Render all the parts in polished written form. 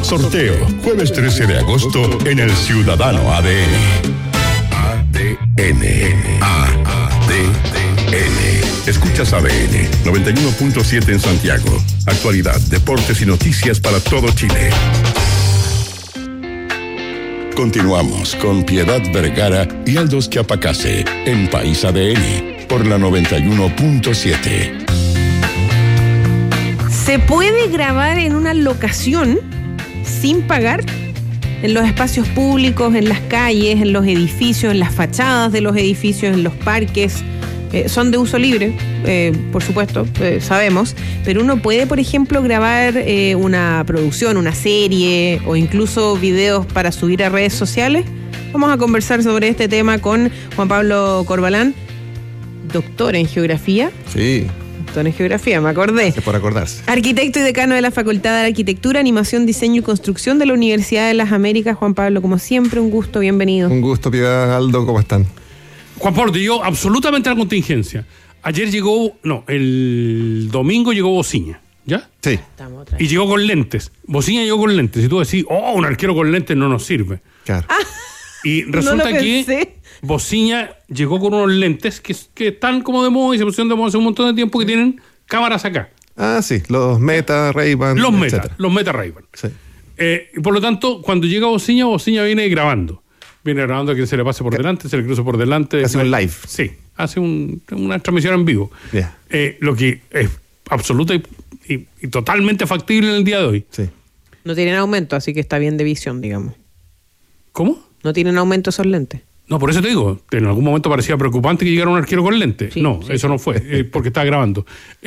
Sorteo, jueves 13 de agosto en el Ciudadano ADN. ADN. Escuchas ADN 91.7 en Santiago. Actualidad, deportes y noticias para todo Chile. Continuamos con Piedad Vergara y Aldos Chiapacase en País ADN por la 91.7. ¿Se puede grabar en una locación sin pagar? En los espacios públicos, en las calles, en los edificios, en las fachadas de los edificios, en los parques. Son de uso libre, por supuesto, sabemos, pero uno puede, por ejemplo, grabar una producción, una serie o incluso videos para subir a redes sociales. Vamos a conversar sobre este tema con Juan Pablo Corbalán, doctor en geografía. Sí. Doctor en geografía, me acordé. Es por acordarse. Arquitecto y decano de la Facultad de Arquitectura, Animación, Diseño y Construcción de la Universidad de las Américas. Juan Pablo, como siempre, un gusto, bienvenido. Un gusto, Piedad, Aldo, ¿cómo están? Juan Pablo, te llegó absolutamente la contingencia. El domingo llegó Bociña, ¿ya? Sí. Y llegó con lentes. Bociña llegó con lentes. Y tú decís, un arquero con lentes no nos sirve. Claro. Y resulta que Bociña llegó con unos lentes que están como de moda y se pusieron de moda hace un montón de tiempo, que tienen cámaras acá. Ah, sí, los Meta, Ray-Ban, los Meta Ray-Ban. Sí. Y por lo tanto, cuando llega Bociña viene grabando. Viene grabando a quien se le pase por delante, se le cruza por delante. Hace un live. Sí, hace una transmisión en vivo. Yeah. Lo que es absoluta y totalmente factible en el día de hoy. Sí. No tienen aumento, así que está bien de visión, digamos. ¿Cómo? No tienen aumento esos lentes. No, por eso te digo, en algún momento parecía preocupante que llegara un arquero con lentes. Sí, no, sí. eso no fue, porque estaba grabando.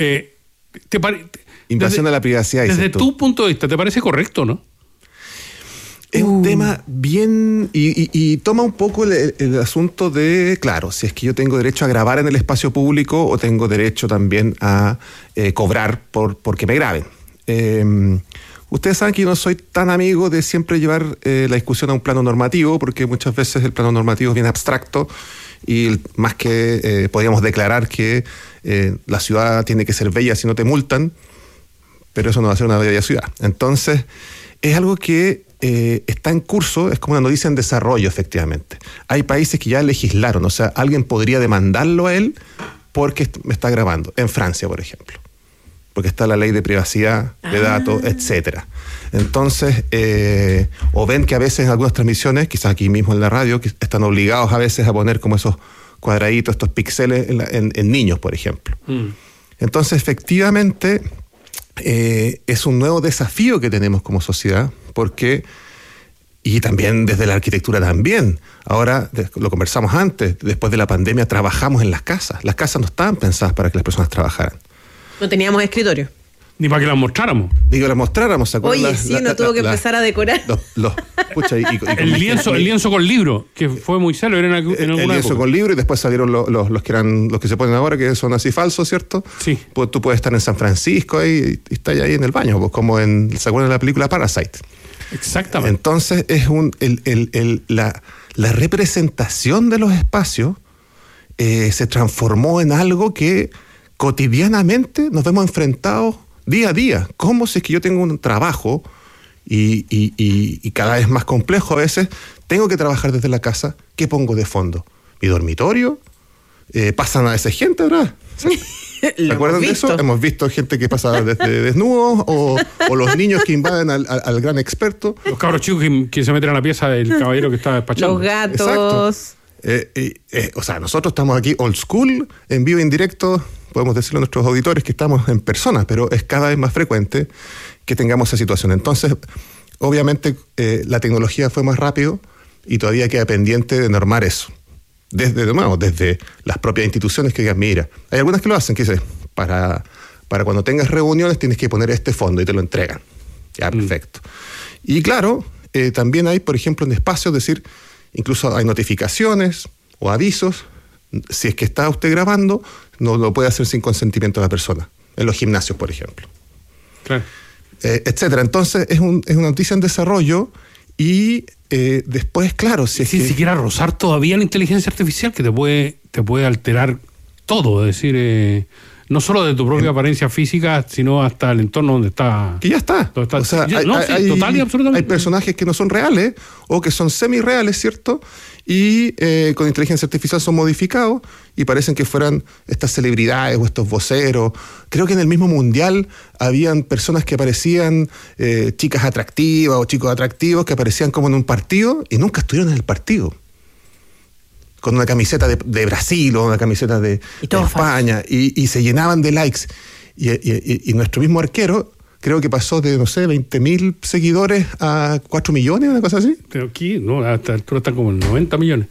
Invasión de la privacidad. Desde tu punto de vista, ¿te parece correcto, no? Es un tema bien... Y toma un poco el asunto de, claro, si es que yo tengo derecho a grabar en el espacio público o tengo derecho también a cobrar porque me graben. Ustedes saben que yo no soy tan amigo de siempre llevar la discusión a un plano normativo, porque muchas veces el plano normativo es bien abstracto y más que podríamos declarar que la ciudad tiene que ser bella si no te multan, pero eso no va a ser una bella ciudad. Entonces, es algo que está en curso, es como una noticia en desarrollo, efectivamente. Hay países que ya legislaron, o sea, alguien podría demandarlo a él porque me está grabando. En Francia, por ejemplo. Porque está la ley de privacidad de datos, etcétera. Entonces, o ven que a veces en algunas transmisiones, quizás aquí mismo en la radio, que están obligados a veces a poner como esos cuadraditos, estos píxeles en niños, por ejemplo. Entonces, efectivamente, es un nuevo desafío que tenemos como sociedad, porque, y también desde la arquitectura también, ahora, lo conversamos antes, después de la pandemia trabajamos en las casas. Las casas no estaban pensadas para que las personas trabajaran. No teníamos escritorio. Ni para que las mostráramos. Digo, las mostráramos, ¿se acuerdan? Oye, sí, uno tuvo que empezar a decorar. Pucha, el lienzo con libro, que fue muy célebre en alguna el lienzo época. con libro, y después salieron los que se ponen ahora, que son así falsos, ¿cierto? Sí. Pues tú puedes estar en San Francisco ahí, y estás ahí en el baño, pues como ¿se acuerdan de la película Parasite? Exactamente. Entonces es la representación de los espacios se transformó en algo que cotidianamente nos vemos enfrentados día a día. ¿Cómo si es que yo tengo un trabajo y cada vez más complejo a veces, tengo que trabajar desde la casa? ¿Qué pongo de fondo? ¿Mi dormitorio? Pasan a veces gente, ¿verdad? ¿Se acuerdan de eso? Hemos visto gente que pasa desde desnudos o los niños que invaden al gran experto. Los cabros chicos que se meten a la pieza del caballero que está despachando. Los gatos. O sea, nosotros estamos aquí old school, en vivo y en directo. Podemos decirle a nuestros auditores que estamos en persona, pero es cada vez más frecuente que tengamos esa situación. Entonces, obviamente, la tecnología fue más rápido y todavía queda pendiente de normar eso. Desde las propias instituciones que digan, mira, hay algunas que lo hacen, que dice, para cuando tengas reuniones tienes que poner este fondo y te lo entregan. Ya, perfecto. Y claro, también hay, por ejemplo, en espacios, decir, incluso hay notificaciones o avisos. Si es que está usted grabando, no lo puede hacer sin consentimiento de la persona. En los gimnasios, por ejemplo. Claro. Etcétera. Entonces, es una noticia en desarrollo y después, claro... sin siquiera rozar todavía la inteligencia artificial, que te puede alterar todo. Es decir, no solo de tu propia apariencia física, sino hasta el entorno donde está. Que ya está. O sea, total y absolutamente. Hay personajes que no son reales o que son semi-reales, ¿cierto? Y con inteligencia artificial son modificados y parecen que fueran estas celebridades o estos voceros. Creo que en el mismo mundial habían personas que parecían chicas atractivas o chicos atractivos que aparecían como en un partido y nunca estuvieron en el partido. Con una camiseta de Brasil o una camiseta de España y se llenaban de likes. Y nuestro mismo arquero creo que pasó de, no sé, 20.000 seguidores a 4 millones, una cosa así. Pero aquí, no, hasta el están como en 90 millones.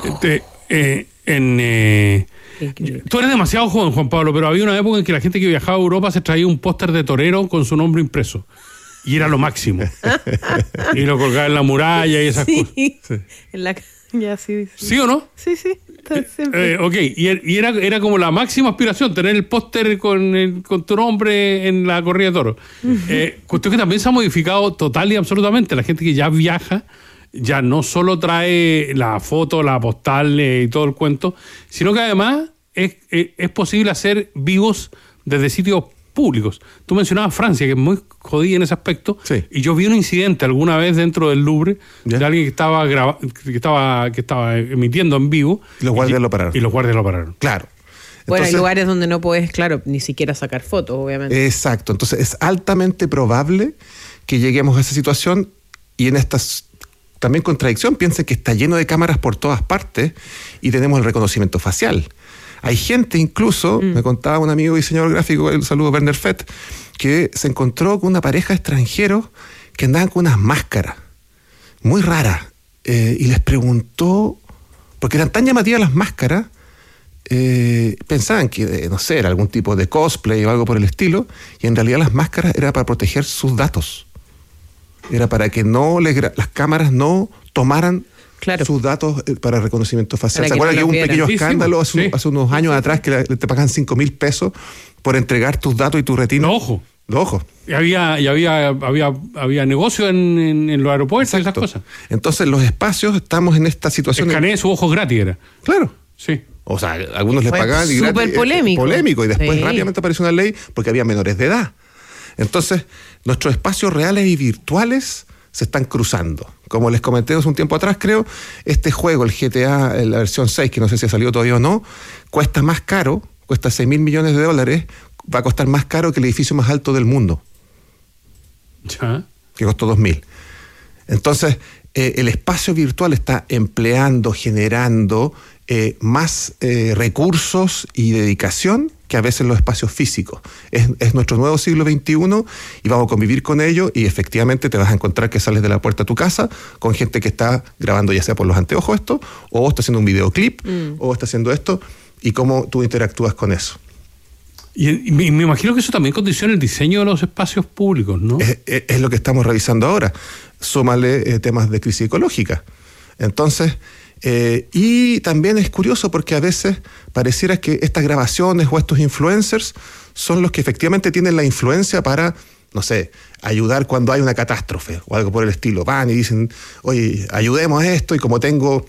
Tú eres demasiado joven, Juan Pablo, pero había una época en que la gente que viajaba a Europa se traía un póster de torero con su nombre impreso. Y era lo máximo. Y lo colgaba en la muralla y esas cosas. Sí. En la... Ya, sí. ¿Sí o no? Sí. Ok, y era como la máxima aspiración, tener el póster con tu nombre en la corrida de toros. Cuestión que también se ha modificado total y absolutamente. La gente que ya viaja, ya no solo trae la foto, la postal y todo el cuento, sino que además es posible hacer vivos desde sitios públicos. Tú mencionabas Francia, que es muy jodida en ese aspecto, sí. Y yo vi un incidente alguna vez dentro del Louvre de alguien que estaba emitiendo en vivo. Y los guardias lo pararon. Claro. Bueno, hay lugares donde no puedes, claro, ni siquiera sacar fotos, obviamente. Exacto. Entonces es altamente probable que lleguemos a esa situación y en estas también contradicción. Piensen que está lleno de cámaras por todas partes y tenemos el reconocimiento facial. Hay gente incluso, me contaba un amigo diseñador gráfico, el saludo Werner Fett, que se encontró con una pareja de extranjeros que andaban con unas máscaras muy raras y les preguntó, porque eran tan llamativas las máscaras, pensaban que, no sé, era algún tipo de cosplay o algo por el estilo, y en realidad las máscaras era para proteger sus datos. Era para que las cámaras no tomaran sus datos para reconocimiento facial. ¿Se acuerdan que hubo un pequeño escándalo hace unos años atrás que te pagan 5.000 pesos por entregar tus datos y tu retina? Los ojos. Y había negocio en los aeropuertos. Exacto. Y esas cosas. Entonces, los espacios, estamos en esta situación. Escaneé sus ojos gratis, era. Claro. Sí. O sea, algunos les pagaban y gratis. Súper polémico. Y después rápidamente apareció una ley porque había menores de edad. Entonces, nuestros espacios reales y virtuales se están cruzando. Como les comenté hace un tiempo atrás, creo, este juego, el GTA, la versión 6, que no sé si ha salido todavía o no, cuesta más caro, cuesta $6.000 millones, va a costar más caro que el edificio más alto del mundo. ¿Ya? Que costó 2.000. Entonces, el espacio virtual está generando más recursos y dedicación que a veces los espacios físicos. Es nuestro nuevo siglo XXI y vamos a convivir con ello y efectivamente te vas a encontrar que sales de la puerta de tu casa con gente que está grabando ya sea por los anteojos esto, o está haciendo un videoclip, o está haciendo esto, y cómo tú interactúas con eso. Y me imagino que eso también condiciona el diseño de los espacios públicos, ¿no? Es lo que estamos revisando ahora. Súmale temas de crisis ecológica. Entonces, y también es curioso porque a veces pareciera que estas grabaciones o estos influencers son los que efectivamente tienen la influencia para, no sé, ayudar cuando hay una catástrofe o algo por el estilo. Van y dicen, oye, ayudemos a esto, y como tengo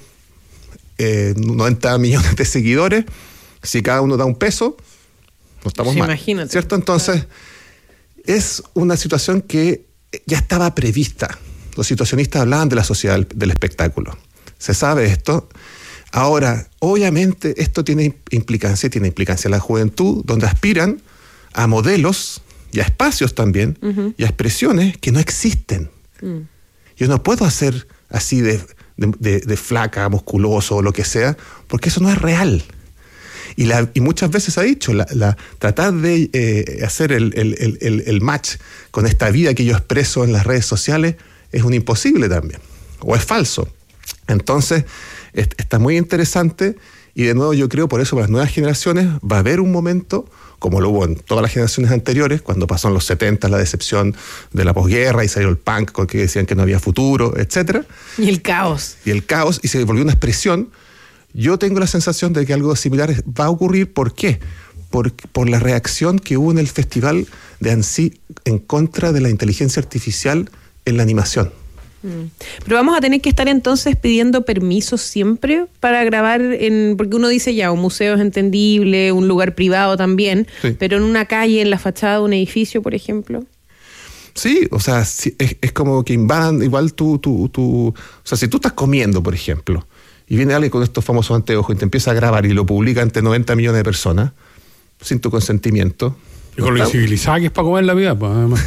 90 millones de seguidores, si cada uno da un peso, no estamos mal. Imagínate. ¿Cierto? Entonces, es una situación que ya estaba prevista. Los situacionistas hablaban de la sociedad del espectáculo. Se sabe esto. Ahora, obviamente, esto tiene implicancia en la juventud, donde aspiran a modelos y a espacios también, y a expresiones que no existen. Yo no puedo hacer así de flaca, musculoso o lo que sea, porque eso no es real. Y muchas veces ha dicho, tratar de hacer el match con esta vida que yo expreso en las redes sociales es un imposible también, o es falso. Entonces, está muy interesante, y de nuevo yo creo, por eso para las nuevas generaciones va a haber un momento, como lo hubo en todas las generaciones anteriores, cuando pasó en los 70 la decepción de la posguerra y salió el punk con que decían que no había futuro, etcétera. Y el caos, y se volvió una expresión. Yo tengo la sensación de que algo similar va a ocurrir. ¿Por qué? Por la reacción que hubo en el festival de Annecy en contra de la inteligencia artificial en la animación. Pero vamos a tener que estar entonces pidiendo permisos siempre para grabar porque uno dice ya, un museo es entendible, un lugar privado también, Sí. pero en una calle, en la fachada de un edificio, por ejemplo. Sí, o sea, es como que invadan igual o sea, si tú estás comiendo, por ejemplo, y viene alguien con estos famosos anteojos y te empieza a grabar y lo publica ante 90 millones de personas, sin tu consentimiento. Y con lo incivilizada que es para comer la vida, pues, además.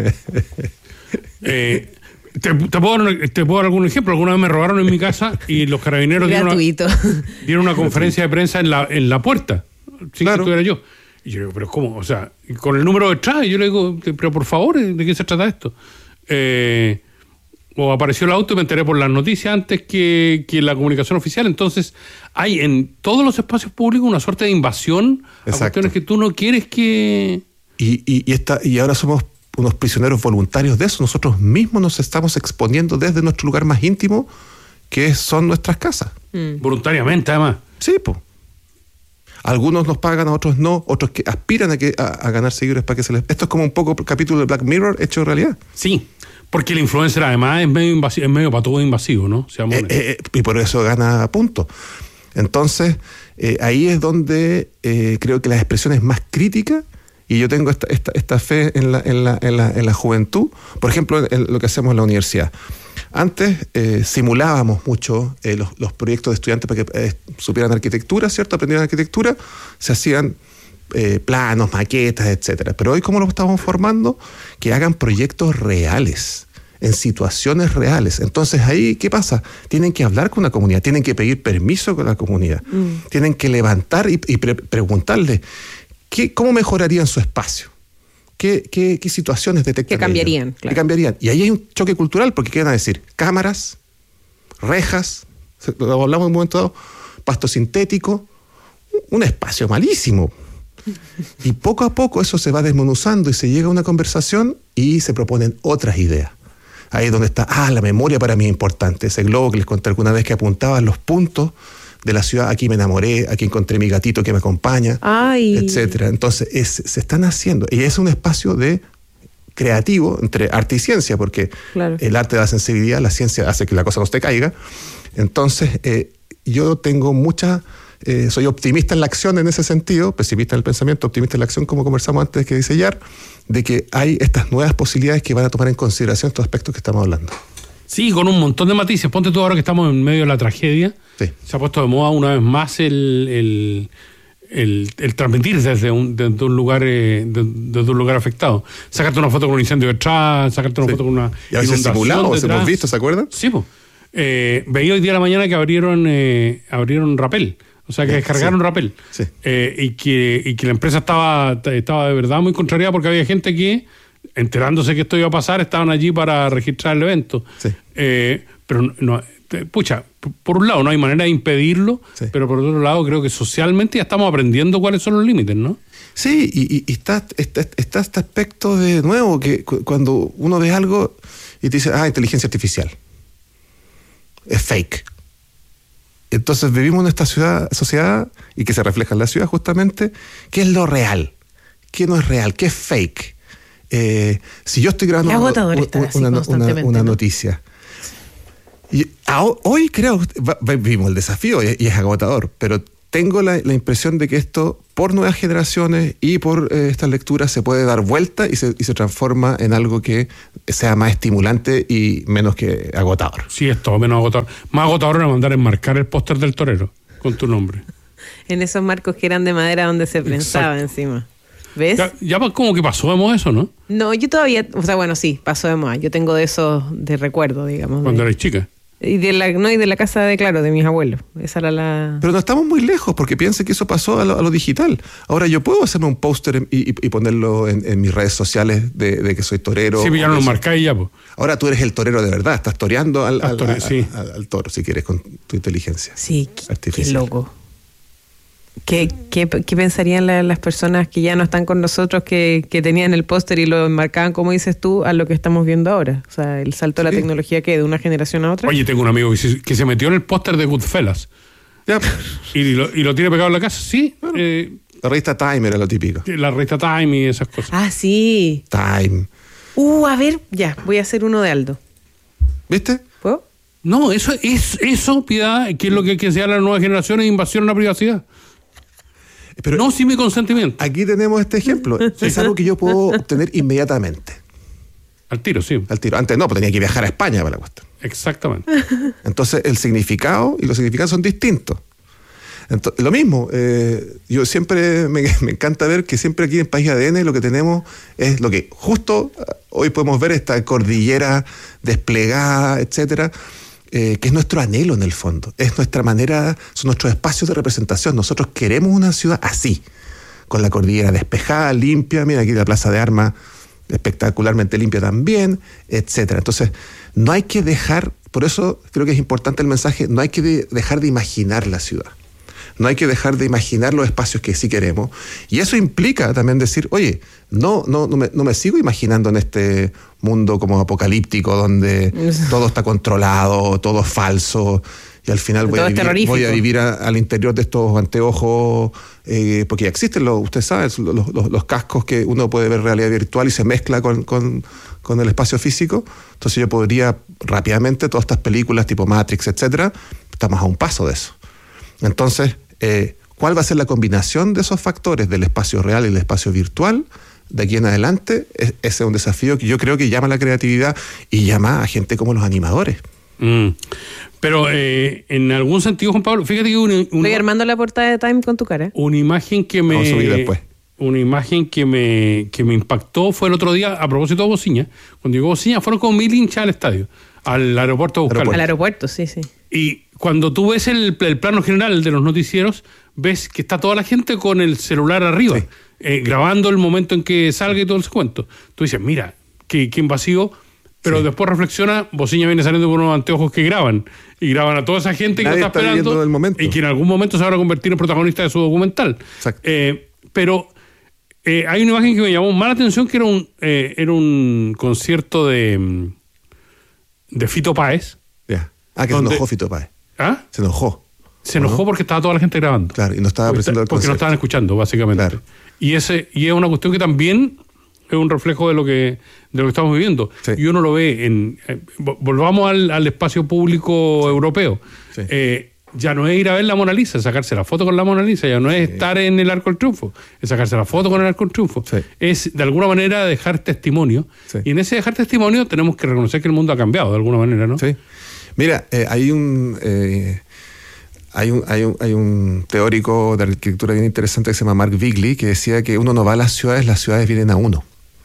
¿Te puedo dar algún ejemplo? Alguna vez me robaron en mi casa y los carabineros Gratuito. dieron una conferencia de prensa en la puerta, sin Claro. que estuviera yo. Y yo le digo, ¿pero cómo? O sea, con el número detrás. Y yo le digo, pero por favor, ¿de qué se trata esto? O apareció el auto y me enteré por las noticias antes que la comunicación oficial. Entonces, hay en todos los espacios públicos una suerte de invasión a Exacto. cuestiones que tú no quieres que... Y ahora somos unos prisioneros voluntarios de eso. Nosotros mismos nos estamos exponiendo desde nuestro lugar más íntimo, que son nuestras casas. Voluntariamente, además. Sí, pues. Algunos nos pagan, a otros no, otros que aspiran a ganar seguidores para que se les... Esto es como un poco el capítulo de Black Mirror hecho realidad. Sí, porque el influencer además es medio invasivo, es medio patudo invasivo, ¿no? Seamos honestos. Y por eso gana puntos. Entonces, ahí es donde creo que las expresiones más críticas, y yo tengo esta fe en la juventud, por ejemplo, en lo que hacemos en la universidad. Antes simulábamos mucho los proyectos de estudiantes para que supieran arquitectura, ¿cierto? Aprendieran arquitectura, se hacían planos, maquetas, etcétera. Pero hoy, ¿cómo lo estamos formando? Que hagan proyectos reales, en situaciones reales. Entonces, ahí, ¿qué pasa? Tienen que hablar con la comunidad, tienen que pedir permiso con la comunidad, tienen que levantar y preguntarle ¿cómo mejorarían su espacio? ¿Qué situaciones detectan? ¿Qué cambiarían? Claro. Claro. ¿Qué cambiarían? Y ahí hay un choque cultural, porque ¿qué van a decir? Cámaras, rejas, lo hablamos en un momento dado, pasto sintético, un espacio malísimo. Y poco a poco eso se va desmenuzando y se llega a una conversación y se proponen otras ideas. Ahí es donde está, la memoria para mí es importante. Ese globo que les conté alguna vez que apuntaba los puntos de la ciudad, aquí me enamoré, aquí encontré mi gatito que me acompaña, etcétera. Entonces, se están haciendo. Y es un espacio de creativo entre arte y ciencia, porque claro, el arte da sensibilidad, la ciencia hace que la cosa no te caiga. Entonces, yo tengo soy optimista en la acción en ese sentido, pesimista en el pensamiento, optimista en la acción, como conversamos antes que dice Yar, de que hay estas nuevas posibilidades que van a tomar en consideración estos aspectos que estamos hablando. Sí, con un montón de matices. Ponte tú ahora que estamos en medio de la tragedia. Sí. Se ha puesto de moda una vez más el transmitir desde un lugar afectado. Sacarte una foto con un incendio detrás, sacarte una foto con una y a veces simulado, hemos visto, ¿se acuerdan? Sí, pues. Veía hoy día a la mañana que abrieron Rappel. O sea, que descargaron Rappel. Sí. Y que la empresa estaba de verdad muy contrariada porque había gente que, enterándose que esto iba a pasar, estaban allí para registrar el evento. Sí. Pero no, por un lado no hay manera de impedirlo, sí, pero por otro lado creo que socialmente ya estamos aprendiendo cuáles son los límites, ¿no? Sí, y está este aspecto de nuevo, que cuando uno ve algo y te dice, inteligencia artificial, es fake. Entonces vivimos en esta sociedad, y que se refleja en la ciudad justamente, ¿qué es lo real? ¿Qué no es real? ¿Qué es fake? Si yo estoy grabando una noticia, y hoy creo, vimos el desafío y es agotador, pero tengo la impresión de que esto, por nuevas generaciones y por estas lecturas, se puede dar vuelta y se transforma en algo que sea más estimulante y menos que agotador. Sí, es todo menos agotador. Más agotador era mandar a enmarcar el póster del torero con tu nombre. En esos marcos que eran de madera donde se prensaba encima. ¿Ves? Ya como que pasó de moda eso, ¿no? No, yo todavía, o sea, bueno, sí, pasó de moda. Yo tengo de esos de recuerdo, digamos. Cuando eres chica. Y de la casa de mis abuelos. Esa era la... Pero no estamos muy lejos, porque piensa que eso pasó a lo digital. Ahora yo puedo hacerme un póster y ponerlo en mis redes sociales de que soy torero. Sí, pero ya no lo marcáis ya, pues. Ahora tú eres el torero de verdad, estás toreando al toro, si quieres, con tu inteligencia. Sí, artificial. Qué loco. ¿Qué pensarían las personas que ya no están con nosotros, que tenían el póster y lo enmarcaban, como dices tú, a lo que estamos viendo ahora? O sea, el salto de la tecnología, que de una generación a otra. Oye, tengo un amigo que se metió en el póster de Goodfellas. Ya. Y lo tiene pegado en la casa, sí. Bueno, la revista Time era lo típico. La revista Time y esas cosas. Ah, sí. Time. A ver, ya, voy a hacer uno de Aldo. ¿Viste? ¿Puedo? No, eso, Piedad, que es lo que señala las nuevas generaciones, invasión a la privacidad. Pero no sin mi consentimiento. aquí tenemos este ejemplo. Es algo que yo puedo obtener inmediatamente. Al tiro, sí. Al tiro. Antes no, pues tenía que viajar a España para la cuestión. Exactamente. Entonces, el significado y los significados son distintos. Entonces, lo mismo, yo siempre me encanta ver que siempre aquí en País ADN lo que tenemos es lo que justo hoy podemos ver, esta cordillera desplegada, etcétera, que es nuestro anhelo en el fondo, es nuestra manera, son nuestros espacios de representación. Nosotros queremos una ciudad así, con la cordillera despejada, limpia. Mira aquí la Plaza de Armas, espectacularmente limpia también, etcétera. Entonces, no hay que dejar, por eso creo que es importante el mensaje, no hay que dejar de imaginar la ciudad. No hay que dejar de imaginar los espacios que sí queremos. Y eso implica también decir, oye, no me sigo imaginando en este mundo como apocalíptico donde todo está controlado, todo es falso, y al final voy a vivir al interior de estos anteojos, porque ya existen, usted sabe, los cascos que uno puede ver realidad virtual y se mezcla con el espacio físico. Entonces yo podría rápidamente, todas estas películas tipo Matrix, etcétera, estamos a un paso de eso. Entonces, ¿cuál va a ser la combinación de esos factores del espacio real y el espacio virtual de aquí en adelante? Ese es un desafío que yo creo que llama a la creatividad y llama a gente como los animadores. Pero en algún sentido, Juan Pablo, fíjate que estoy armando la portada de Time con tu cara. Una imagen que me... Vamos a subir después. Una imagen que me impactó fue el otro día, a propósito de Bociña. Cuando llegó Bociña, fueron como 1000 hinchas al estadio, al aeropuerto a buscarlo. Al aeropuerto, sí. Y cuando tú ves el plano general de los noticieros, ves que está toda la gente con el celular arriba, grabando el momento en que salga y todo ese cuento. Tú dices, mira, qué invasivo, pero después reflexiona, Bociña viene saliendo con unos anteojos que graban, y graban a toda esa gente que está esperando, y que en algún momento se van a convertir en protagonista de su documental. Pero hay una imagen que me llamó más la atención, que era un concierto de Fito Páez. Que se enojó Fito Páez. ¿Ah? Se enojó. Se enojó porque estaba toda la gente grabando. Claro, y no estaba presentando el concierto. Porque no estaban escuchando, básicamente. Claro. Y es una cuestión que también es un reflejo de lo que estamos viviendo. Sí. Y uno lo ve volvamos al espacio público europeo. Sí. Ya no es ir a ver la Mona Lisa, es sacarse la foto con la Mona Lisa, ya no es estar en el Arco del Triunfo, es sacarse la foto con el Arco del Triunfo. Sí. Es de alguna manera dejar testimonio. Sí. Y en ese dejar testimonio tenemos que reconocer que el mundo ha cambiado de alguna manera, ¿no? Sí. Mira, hay un teórico de arquitectura bien interesante que se llama Mark Vigley, que decía que uno no va a las ciudades vienen a uno.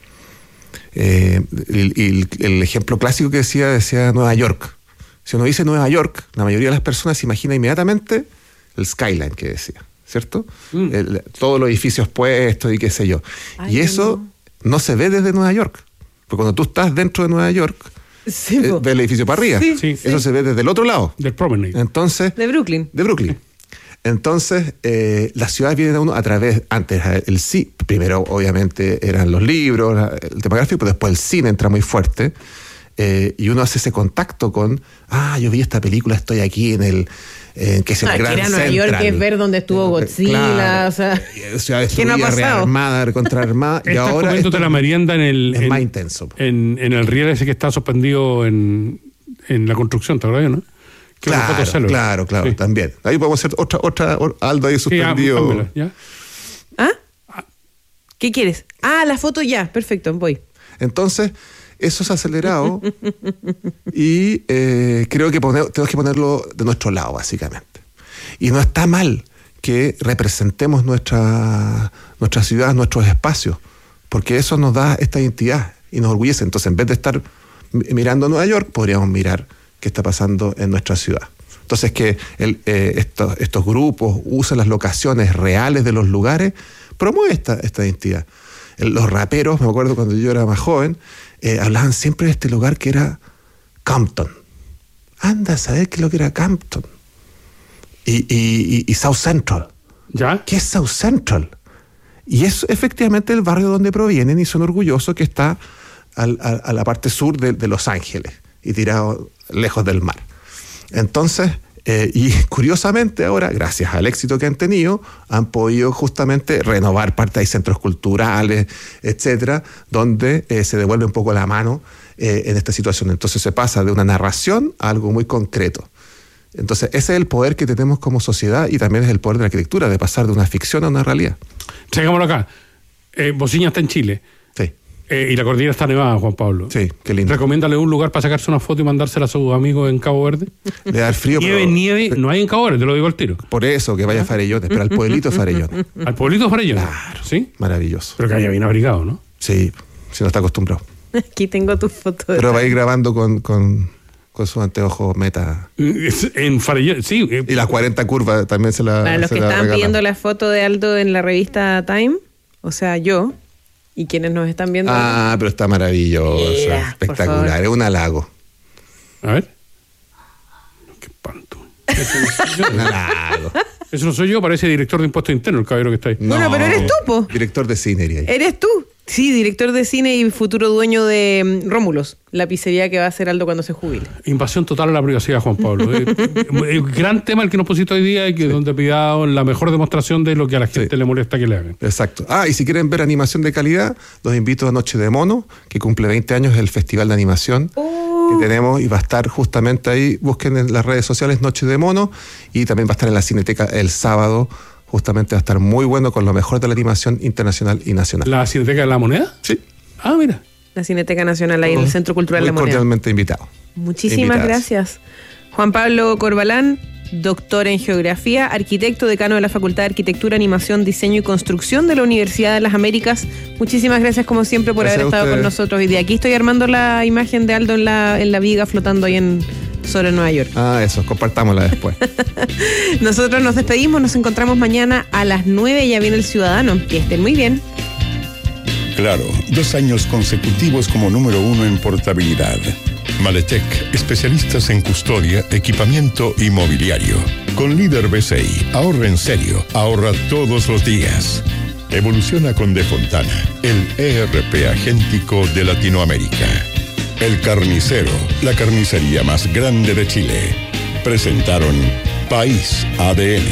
El ejemplo clásico que decía Nueva York. Si uno dice Nueva York, la mayoría de las personas se imagina inmediatamente el skyline que decía, ¿cierto? Todos los edificios puestos y qué sé yo. Y eso no se ve desde Nueva York. Porque cuando tú estás dentro de Nueva York, ves el edificio para arriba. Eso se ve desde el otro lado. Del Promenade. Entonces, de Brooklyn. Entonces, las ciudades vienen a uno a través, antes primero obviamente eran los libros, el tema gráfico, pero después el cine entra muy fuerte. Y uno hace ese contacto con, yo vi esta película, estoy aquí en el que es el Grand Central. Nueva York, que es ver donde estuvo Godzilla, claro, o sea, ¿qué no ha pasado? Rearmada, contraarmada. Y ahora comiéndote la merienda es más intenso. En el riel ese que está suspendido en la construcción, ¿te acuerdas, no? Claro, sí. También. Ahí podemos hacer otra Aldo ahí suspendido. ¿Ya? ¿Qué quieres? La foto ya, perfecto, voy. Entonces, eso se ha acelerado y creo que tenemos que ponerlo de nuestro lado, básicamente. Y no está mal que representemos nuestra ciudad, nuestros espacios, porque eso nos da esta identidad y nos orgullece. Entonces, en vez de estar mirando a Nueva York, podríamos mirar qué está pasando en nuestra ciudad. Entonces, que estos grupos usen las locaciones reales de los lugares, promueve esta identidad. Los raperos, me acuerdo cuando yo era más joven, hablaban siempre de este lugar que era Compton. Anda a saber qué es lo que era Compton. Y South Central. ¿Ya? ¿Qué es South Central? Y es efectivamente el barrio donde provienen y son orgullosos, que está a la parte sur de Los Ángeles y tirado lejos del mar. Entonces, y curiosamente ahora, gracias al éxito que han tenido, han podido justamente renovar parte de centros culturales, etcétera, donde se devuelve un poco la mano en esta situación. Entonces se pasa de una narración a algo muy concreto. Entonces ese es el poder que tenemos como sociedad y también es el poder de la arquitectura, de pasar de una ficción a una realidad. Traigámoslo acá. Bociña está en Chile. Sí. Y la cordillera está nevada, Juan Pablo. Sí, qué lindo. Recomiéndale un lugar para sacarse una foto y mandársela a sus amigos en Cabo Verde. Le da el frío. Nieve, no hay en Cabo Verde, te lo digo al tiro. Por eso, que vaya a Farellones, pero al pueblito de Farellones. ¿Al pueblito de Farellones? Claro. ¿Sí? Maravilloso. Pero que haya bien abrigado, ¿no? Sí, si no está acostumbrado. Aquí tengo tu foto. Pero va a ir grabando con sus anteojos meta. En Farellones, sí. Y las 40 curvas también se la. Para los se que la estaban regalan. pidiendo la foto de Aldo en la revista Time, o sea, yo, y quienes nos están viendo. Ah, pero está maravilloso, Mira, espectacular, es un halago. A ver. Qué espanto. Un halago. Eso no soy yo, parece director de impuestos internos, el caballero que está ahí. Bueno, pero eres tú, po. Director de cine, diría yo. ¿Eres tú? Sí, director de cine y futuro dueño de Rómulos, la pizzería que va a hacer Aldo cuando se jubile. Invasión total a la privacidad, Juan Pablo. El gran tema el que nos pusiste hoy día y que donde pidado la mejor demostración de lo que a la gente le molesta que le hagan. Exacto. Ah, y si quieren ver animación de calidad, los invito a Noche de Mono, que cumple 20 años el Festival de Animación que tenemos y va a estar justamente ahí. Busquen en las redes sociales Noche de Mono y también va a estar en la Cineteca el sábado. Justamente va a estar muy bueno con lo mejor de la animación internacional y nacional. ¿La Cineteca de la Moneda? Sí. Ah, mira. La Cineteca Nacional ahí en el Centro Cultural Muy La Moneda. cordialmente invitado. Muchísimas Invitadas. gracias. Juan Pablo Corbalán, doctor en Geografía, arquitecto, decano de la Facultad de Arquitectura, Animación, Diseño y Construcción de la Universidad de las Américas. Muchísimas gracias como siempre por Gracias haber a estado con ustedes. nosotros hoy día. Aquí estoy armando la imagen de Aldo en la viga flotando ahí sobre Nueva York. Ah, eso, compartámosla después. Nosotros nos despedimos, nos encontramos mañana a las 9, ya viene El Ciudadano. Que estén muy bien. Claro, 2 años consecutivos como número 1 en portabilidad. Maletec, especialistas en custodia, equipamiento y mobiliario. Con líder BCI, ahorra en serio, ahorra todos los días. Evoluciona con De Fontana, el ERP agéntico de Latinoamérica. El Carnicero, la carnicería más grande de Chile. Presentaron País ADN.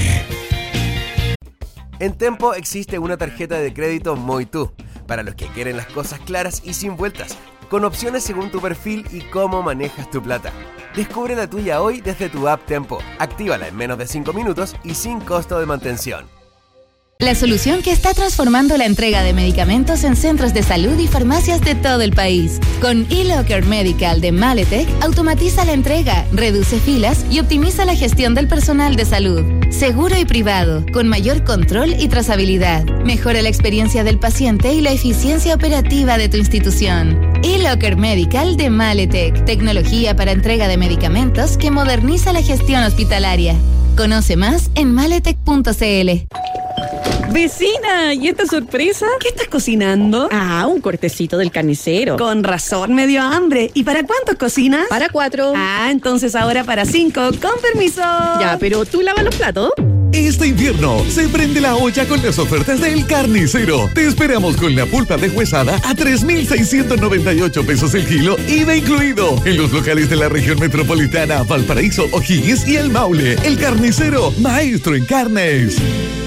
En Tempo existe una tarjeta de crédito Muy Tú, para los que quieren las cosas claras y sin vueltas, con opciones según tu perfil y cómo manejas tu plata. Descubre la tuya hoy desde tu app Tempo. Actívala en menos de 5 minutos y sin costo de mantención. La solución que está transformando la entrega de medicamentos en centros de salud y farmacias de todo el país. Con eLocker Medical de Maletec, automatiza la entrega, reduce filas y optimiza la gestión del personal de salud. Seguro y privado, con mayor control y trazabilidad. Mejora la experiencia del paciente y la eficiencia operativa de tu institución. eLocker Medical de Maletec, tecnología para entrega de medicamentos que moderniza la gestión hospitalaria. Conoce más en maletec.cl. Vecina, ¿y esta sorpresa? ¿Qué estás cocinando? Ah, un cortecito del carnicero. Con razón me dio hambre. ¿Y para cuántos cocinas? Para 4. Ah, entonces ahora para 5. Con permiso. Ya, pero tú lavas los platos. Este invierno se prende la olla con las ofertas del Carnicero. Te esperamos con la pulpa deshuesada a 3,698 pesos el kilo, IVA incluido. En los locales de la región metropolitana, Valparaíso, O'Higgins y El Maule. El Carnicero, maestro en carnes.